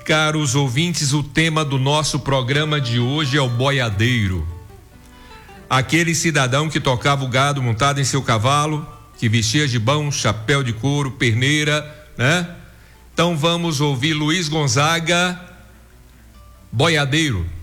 caros ouvintes, o tema do nosso programa de hoje é o boiadeiro. Aquele cidadão que tocava o gado montado em seu cavalo, que vestia gibão, chapéu de couro, perneira, né? Então vamos ouvir Luiz Gonzaga, boiadeiro.